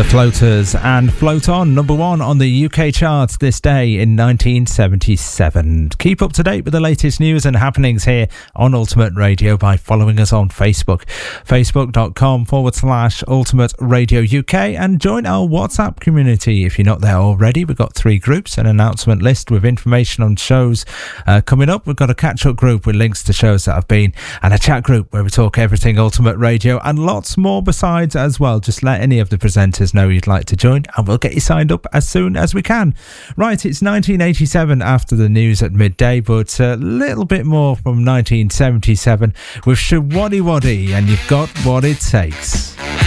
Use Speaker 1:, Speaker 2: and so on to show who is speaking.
Speaker 1: Floaters and Float On, number 1 on the UK charts this day in 1977. Keep up to date with the latest news and happenings here on Ultimate Radio by following us on Facebook, facebook.com/Ultimate Radio UK, and join our WhatsApp community if you're not there already. We've got 3 groups, an announcement list with information on shows coming up. We've got a catch-up group with links to shows that have been, and a chat group where we talk everything Ultimate Radio and lots more besides as well. Just let any of the presenters know you'd like to join and we'll get you signed up as soon as we can. Right, it's 1987 after the news at midday, but a little bit more from 1977 with Showaddywaddy and You've Got What It Takes.